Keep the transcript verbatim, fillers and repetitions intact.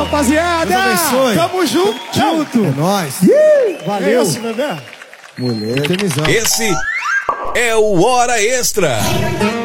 rapaziada. Deus abençoe. Tamo junto. Junto. É nóis. Valeu. É isso, bebê. Mulher. Esse é o Hora Extra.